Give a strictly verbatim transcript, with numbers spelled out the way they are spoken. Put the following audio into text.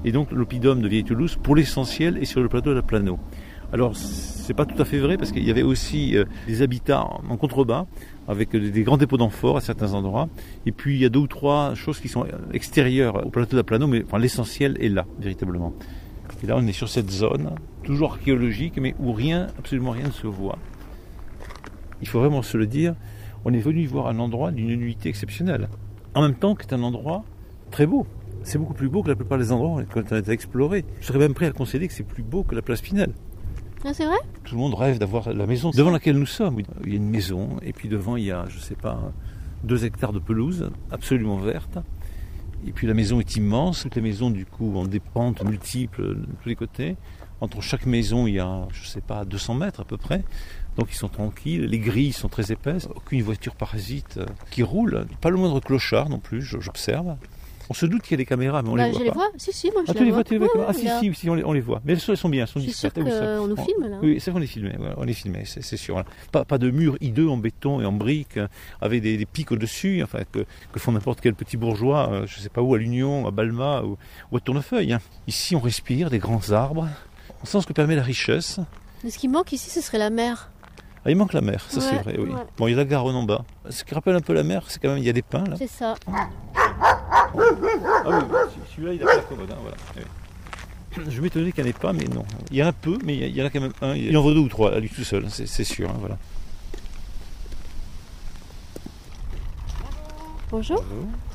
Et donc l'oppidum de Vieille Toulouse, pour l'essentiel, est sur le plateau de la Plano. Alors, c'est pas tout à fait vrai, parce qu'il y avait aussi euh, des habitats en contrebas, avec des, des grands dépôts d'amphores à certains endroits. Et puis, il y a deux ou trois choses qui sont extérieures au plateau de la Plano, mais enfin, l'essentiel est là, véritablement. Et là, on est sur cette zone, toujours archéologique, mais où rien, absolument rien ne se voit. Il faut vraiment se le dire, on est venu voir un endroit d'une nullité exceptionnelle. En même temps, c'est un endroit très beau. C'est beaucoup plus beau que la plupart des endroits qu'on a explorés. Je serais même prêt à concéder que c'est plus beau que la place Pinel. Ah, c'est vrai ? Tout le monde rêve d'avoir la maison devant laquelle nous sommes. Il y a une maison, et puis devant, il y a, je ne sais pas, deux hectares de pelouse, absolument verte. Et puis la maison est immense. Toutes les maisons, du coup, ont des pentes multiples de tous les côtés. Entre chaque maison, il y a, je ne sais pas, deux cents mètres à peu près. Donc ils sont tranquilles. Les grilles sont très épaisses. Aucune voiture parasite qui roule. Pas le moindre clochard non plus, j'observe. On se doute qu'il y a des caméras, mais on bah, les voit je pas. les vois, si, si, moi je ah, les tu les vois. vois, tu les vois ouais, Ah, si, si, si, on les, on les voit. Mais elles sont, elles sont bien, elles sont je suis discrètes. sûre qu'on nous filme, là. Oui, c'est vrai qu'on est filmé, ouais, on est filmé, c'est, c'est sûr. Pas, pas de murs hideux en béton et en briques, avec des, des pics au-dessus, enfin, que, que font n'importe quel petit bourgeois, euh, je ne sais pas où, à l'Union, à Balma ou, ou à Tournefeuille. Hein. Ici, on respire des grands arbres. On sent ce que permet la richesse. Mais ce qui manque ici, ce serait la mer. Ah, il manque la mer, ça ouais, c'est vrai, oui. Ouais. Bon, il y a la Garonne en bas. Ce qui rappelle un peu la mer, c'est quand même, il y a des pins, là. C'est ça. Ah oui, celui-là, il a pas la commode, hein, voilà. Oui. Je m'étonnais qu'il n'y en ait pas, mais non. Il y en a peu, mais il y en a quand même un. Il en vaut deux ou trois, à lui tout seul, c'est, c'est sûr, hein, voilà. Bonjour. Bonjour.